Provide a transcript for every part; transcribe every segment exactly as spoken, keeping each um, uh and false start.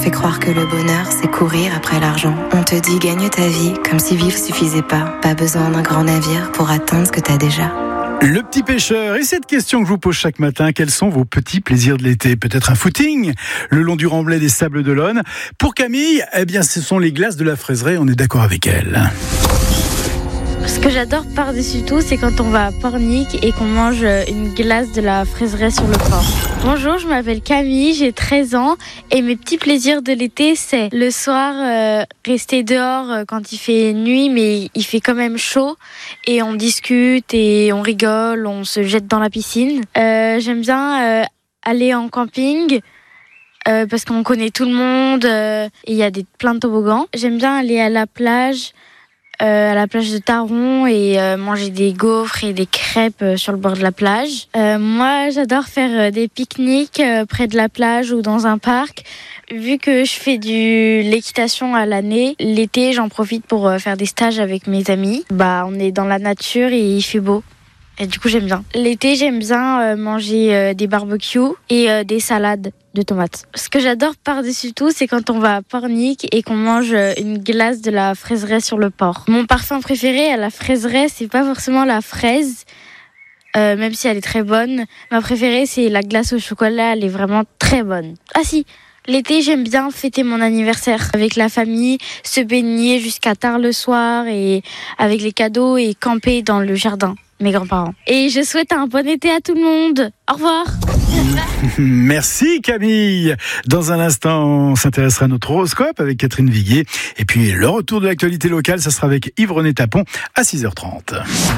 te fait croire que le bonheur, c'est courir après l'argent. On te dit gagne ta vie, comme si vivre suffisait pas. Pas besoin d'un grand navire pour atteindre ce que t'as déjà. Le petit pêcheur, et cette question que je vous pose chaque matin, quels sont vos petits plaisirs de l'été ? Peut-être un footing le long du remblai des Sables d'Olonne. Pour Camille, eh bien, ce sont les glaces de la Fraiseraie, on est d'accord avec elle. Ce que j'adore par-dessus tout, c'est quand on va à Pornic et qu'on mange une glace de la Fraiseraie sur le port. Bonjour, je m'appelle Camille, j'ai treize ans et mes petits plaisirs de l'été, c'est le soir euh, rester dehors euh, quand il fait nuit mais il fait quand même chaud et on discute et on rigole, on se jette dans la piscine. Euh, j'aime bien euh, aller en camping. Euh, parce qu'on connaît tout le monde euh, et il y a des, plein de toboggans. J'aime bien aller à la plage. Euh, à la plage de Taron et euh, manger des gaufres et des crêpes euh, sur le bord de la plage. Euh, moi, j'adore faire euh, des pique-niques euh, près de la plage ou dans un parc. Vu que je fais de l'équitation à l'année, l'été, j'en profite pour euh, faire des stages avec mes amis. Bah, on est dans la nature et il fait beau. Et du coup, j'aime bien. L'été, j'aime bien euh, manger euh, des barbecues et euh, des salades de tomates. Ce que j'adore par-dessus tout, c'est quand on va à Pornic et qu'on mange euh, une glace de la Fraiseraie sur le port. Mon parfum préféré à la Fraiseraie, c'est pas forcément la fraise, euh, même si elle est très bonne. Ma préférée, c'est la glace au chocolat, elle est vraiment très bonne. Ah si, l'été, j'aime bien fêter mon anniversaire avec la famille, se baigner jusqu'à tard le soir et avec les cadeaux et camper dans le jardin. Mes grands-parents. Et je souhaite un bon été à tout le monde. Au revoir. Merci Camille. Dans un instant, on s'intéressera à notre horoscope avec Catherine Viguier. Et puis le retour de l'actualité locale, ça sera avec Yves-René Tapon à six heures trente.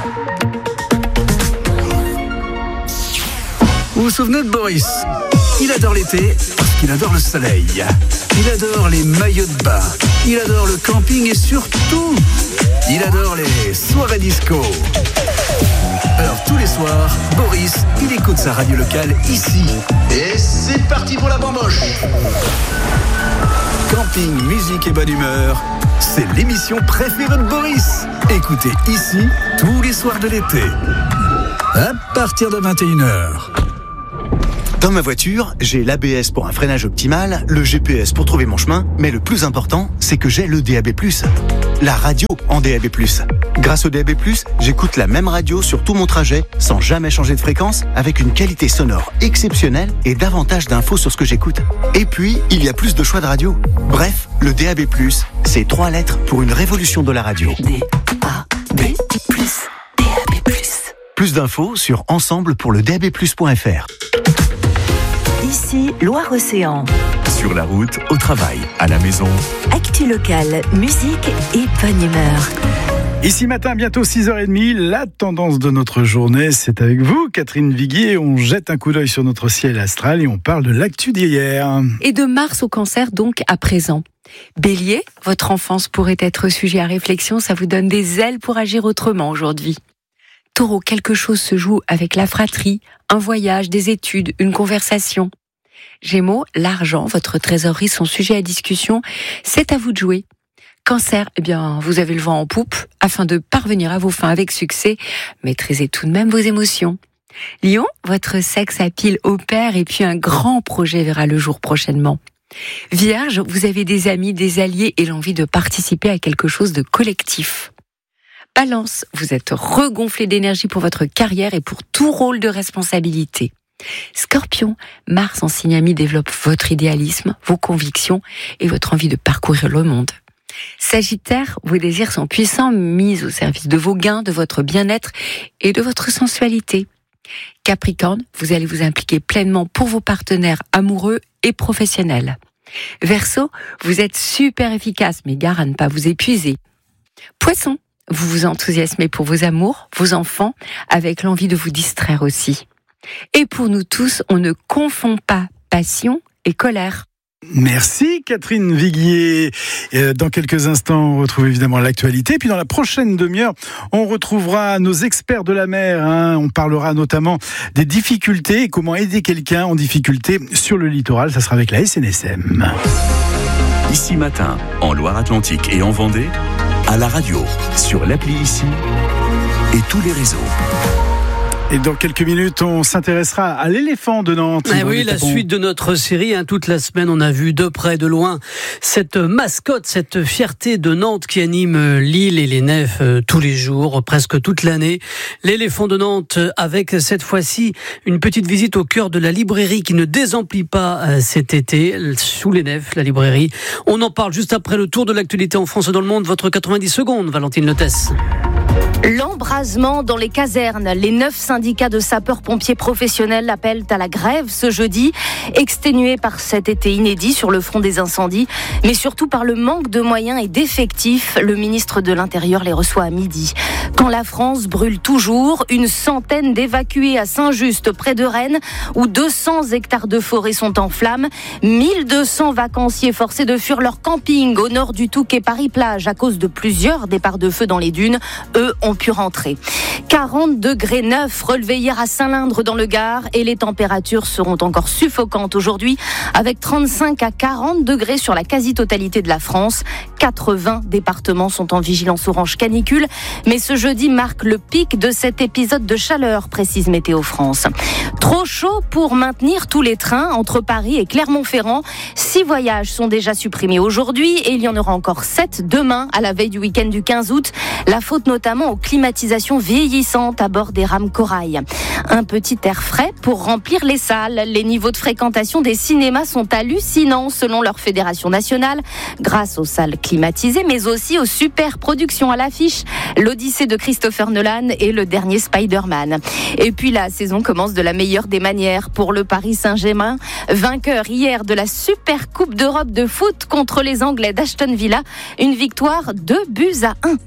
Vous vous souvenez de Boris ? Il adore l'été parce qu'il adore le soleil. Il adore les maillots de bain. Il adore le camping et surtout, il adore les soirées disco. Alors tous les soirs, Boris, il écoute sa radio locale ici. Et c'est parti pour la bamboche. Camping, musique et bonne humeur, c'est l'émission préférée de Boris. Écoutez ici tous les soirs de l'été. À partir de vingt et une heures. Dans ma voiture, j'ai l'A B S pour un freinage optimal, le G P S pour trouver mon chemin, mais le plus important, c'est que j'ai le D A B plus. La radio en D A B plus. Grâce au D A B plus, j'écoute la même radio sur tout mon trajet, sans jamais changer de fréquence, avec une qualité sonore exceptionnelle et davantage d'infos sur ce que j'écoute. Et puis, il y a plus de choix de radio. Bref, le D A B plus, c'est trois lettres pour une révolution de la radio. D A B plus. D A B plus. Plus d'infos sur ensemble pour le D A B plus point F R. Ici, Loire-Océan. Sur la route, au travail, à la maison. Actu locale, musique et bonne humeur. Ici matin, bientôt six heures trente, la tendance de notre journée, c'est avec vous, Catherine Viguier. On jette un coup d'œil sur notre ciel astral et on parle de l'actu d'hier. Et de Mars au Cancer, donc, à présent. Bélier, votre enfance pourrait être sujet à réflexion, ça vous donne des ailes pour agir autrement aujourd'hui. Taureau, quelque chose se joue avec la fratrie, un voyage, des études, une conversation. Gémeaux, l'argent, votre trésorerie sont sujets à discussion, c'est à vous de jouer. Cancer, eh bien, vous avez le vent en poupe. Afin de parvenir à vos fins avec succès, maîtrisez tout de même vos émotions. Lion, votre sexe à pile opère et puis un grand projet verra le jour prochainement. Vierge, vous avez des amis, des alliés et l'envie de participer à quelque chose de collectif. Balance, vous êtes regonflé d'énergie pour votre carrière et pour tout rôle de responsabilité. Scorpion, Mars en signe ami développe votre idéalisme, vos convictions et votre envie de parcourir le monde. Sagittaire, vos désirs sont puissants, mis au service de vos gains, de votre bien-être et de votre sensualité. Capricorne, vous allez vous impliquer pleinement pour vos partenaires amoureux et professionnels. Verseau, vous êtes super efficace, mais gare à ne pas vous épuiser. Poisson, vous vous enthousiasmez pour vos amours, vos enfants, avec l'envie de vous distraire aussi. Et pour nous tous, on ne confond pas passion et colère. Merci Catherine Viguier. Dans quelques instants, on retrouve évidemment l'actualité. Puis dans la prochaine demi-heure, on retrouvera nos experts de la mer. Hein. On parlera notamment des difficultés et comment aider quelqu'un en difficulté sur le littoral. Ça sera avec la S N S M. Ici matin, en Loire-Atlantique et en Vendée, à la radio, sur l'appli Ici et tous les réseaux. Et dans quelques minutes, on s'intéressera à l'éléphant de Nantes. Eh oui, la suite de notre série. Hein, toute la semaine, on a vu de près, de loin, cette mascotte, cette fierté de Nantes qui anime l'île et les nefs euh, tous les jours, presque toute l'année. L'éléphant de Nantes, avec cette fois-ci une petite visite au cœur de la librairie qui ne désemplit pas euh, cet été, sous les nefs, la librairie. On en parle juste après le tour de l'actualité en France et dans le monde. Votre quatre-vingt-dix secondes, Valentine Lotès. L'embrasement dans les casernes. Les neuf syndicats de sapeurs-pompiers professionnels appellent à la grève ce jeudi, exténués par cet été inédit sur le front des incendies, mais surtout par le manque de moyens et d'effectifs. Le ministre de l'Intérieur les reçoit à midi. Quand la France brûle toujours, une centaine d'évacués à Saint-Just, près de Rennes, où deux cents hectares de forêt sont en flammes, mille deux cents vacanciers forcés de fuir leur camping au nord du Touquet Paris-Plage à cause de plusieurs départs de feu dans les dunes, eux ont pu rentrer. quarante degrés neuf relevés hier à Saint-Lindre dans le Gard et les températures seront encore suffocantes aujourd'hui avec trente-cinq à quarante degrés sur la quasi-totalité de la France. quatre-vingts départements sont en vigilance orange canicule, mais ce jeudi marque le pic de cet épisode de chaleur, précise Météo France. Trop chaud pour maintenir tous les trains entre Paris et Clermont-Ferrand. Six voyages sont déjà supprimés aujourd'hui et il y en aura encore sept demain à la veille du week-end du quinze août. La faute notamment aux climatisations vieillissantes à bord des rames Corail. Un petit air frais pour remplir les salles. Les niveaux de fréquentation des cinémas sont hallucinants selon leur fédération nationale, grâce aux salles climatisées, mais aussi aux super productions à l'affiche. L'Odyssée de Christopher Nolan et le dernier Spider-Man. Et puis la saison commence de la meilleure des manières pour le Paris Saint-Germain, vainqueur hier de la Super Coupe d'Europe de foot contre les Anglais d'Aston Villa. Une victoire deux buts à un.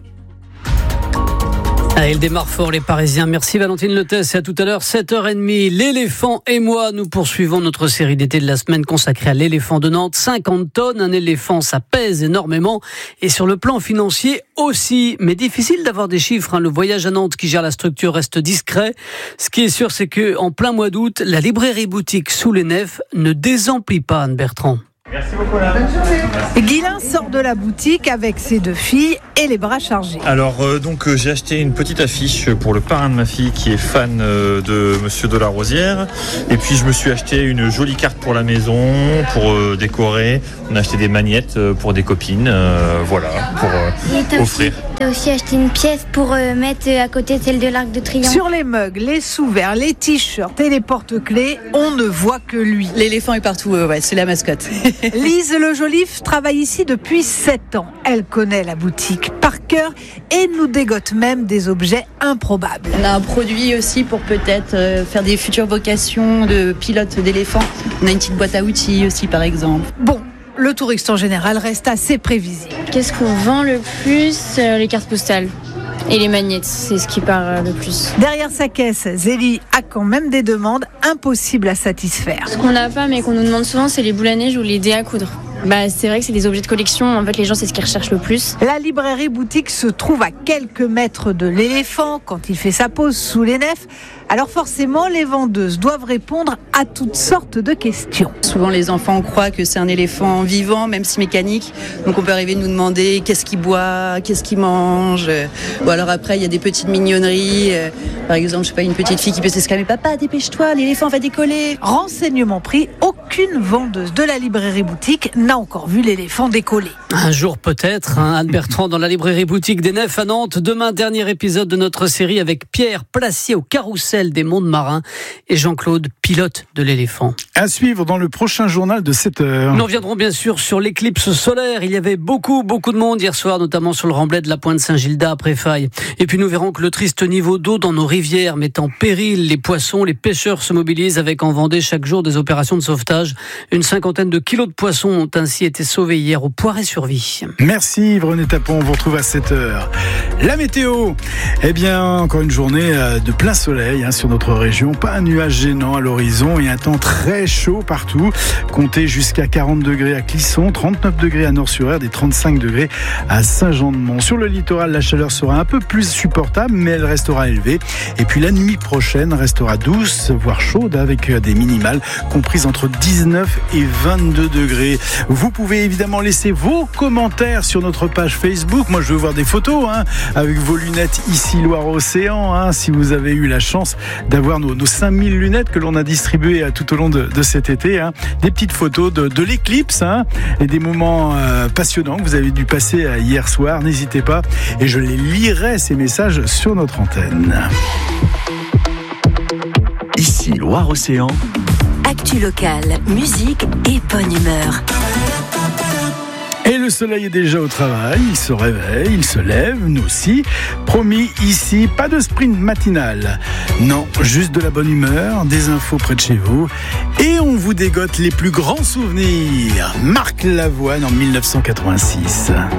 Ah, il démarre fort les Parisiens. Merci Valentine Lotès et à tout à l'heure, sept heures trente. L'éléphant et moi, nous poursuivons notre série d'été de la semaine consacrée à l'éléphant de Nantes. cinquante tonnes, un éléphant, ça pèse énormément. Et sur le plan financier aussi. Mais difficile d'avoir des chiffres. Hein. Le voyage à Nantes qui gère la structure reste discret. Ce qui est sûr, c'est que en plein mois d'août, la librairie boutique sous les nefs ne désemplit pas, Anne Bertrand. Merci beaucoup là. Bonne journée. Guilain sort de la boutique avec ses deux filles et les bras chargés. Alors euh, donc euh, j'ai acheté une petite affiche pour le parrain de ma fille qui est fan euh, de Monsieur de la Rosière. Et puis je me suis acheté une jolie carte pour la maison, pour euh, décorer. On a acheté des magnettes euh, pour des copines, euh, voilà, pour euh, offrir. T'as aussi acheté une pièce pour euh, mettre à côté de celle de l'Arc de Triomphe. Sur les mugs, les sous-verts, les t-shirts et les porte-clés, on ne voit que lui. L'éléphant est partout, euh, ouais, c'est la mascotte. Lise Le Joliffe travaille ici depuis sept ans. Elle connaît la boutique par cœur et nous dégote même des objets improbables. On a un produit aussi pour peut-être euh, faire des futures vocations de pilote d'éléphant. On a une petite boîte à outils aussi par exemple. Bon, le touriste en général reste assez prévisible. Qu'est-ce qu'on vend le plus ? euh, Les cartes postales. Et les magnettes, c'est ce qui part le plus. Derrière sa caisse, Zélie a quand même des demandes impossibles à satisfaire. Ce qu'on n'a pas mais qu'on nous demande souvent, c'est les boules à neige ou les dés à coudre. Bah, c'est vrai que c'est des objets de collection. En fait, les gens, c'est ce qu'ils recherchent le plus. La librairie boutique se trouve à quelques mètres de l'éléphant quand il fait sa pause sous les nefs. Alors forcément, les vendeuses doivent répondre à toutes sortes de questions. Souvent, les enfants croient que c'est un éléphant vivant, même si mécanique. Donc, on peut arriver de nous demander qu'est-ce qu'il boit, qu'est-ce qu'il mange. Ou alors après, il y a des petites mignonneries. Par exemple, je sais pas, une petite fille qui peut s'exclamer « Papa, dépêche-toi, l'éléphant va décoller !» Renseignement pris, aucune vendeuse de la librairie boutique n'a encore vu l'éléphant décoller. Un jour peut-être, hein, Anne Bertrand dans la librairie boutique des Nefs à Nantes. Demain, dernier épisode de notre série avec Pierre Placier au carrousel des mondes marins et Jean-Claude, pilote de l'éléphant. À suivre dans le prochain journal de sept heures. Nous reviendrons bien sûr sur l'éclipse solaire. Il y avait beaucoup, beaucoup de monde hier soir, notamment sur le remblai de la pointe Saint-Gilda après Faille. Et puis nous verrons que le triste niveau d'eau dans nos rivières met en péril les poissons. Les pêcheurs se mobilisent avec en Vendée chaque jour des opérations de sauvetage. Une cinquantaine de kilos de poissons ont ainsi été sauvés hier au Poiret-sur-Vie. Merci René Tapon, on vous retrouve à sept heures. La météo, eh bien encore une journée de plein soleil hein, sur notre région. Pas un nuage gênant à l'horizon. l'horizon et un temps très chaud partout. Comptez jusqu'à quarante degrés à Clisson, trente-neuf degrés à Nord-sur-Erdre et trente-cinq degrés à Saint-Jean-de-Mont. Sur le littoral, la chaleur sera un peu plus supportable, mais elle restera élevée. Et puis la nuit prochaine restera douce, voire chaude, avec des minimales comprises entre dix-neuf et vingt-deux degrés. Vous pouvez évidemment laisser vos commentaires sur notre page Facebook. Moi, je veux voir des photos hein, avec vos lunettes ici Loire-Océan. Hein, si vous avez eu la chance d'avoir nos, nos cinq mille lunettes que l'on a distribuées tout au long de, de cet été. Hein. Des petites photos de, de l'éclipse hein, et des moments euh, passionnants que vous avez dû passer euh, hier soir. N'hésitez pas et je les lirai ces messages sur notre antenne. Ici Loire-Océan. Actu locale, musique et bonne humeur. Et le soleil est déjà au travail, il se réveille, il se lève, nous aussi. Promis, ici, pas de sprint matinal. Non, juste de la bonne humeur, des infos près de chez vous. Et on vous dégote les plus grands souvenirs. Marc Lavoine en mille neuf cent quatre-vingt-six.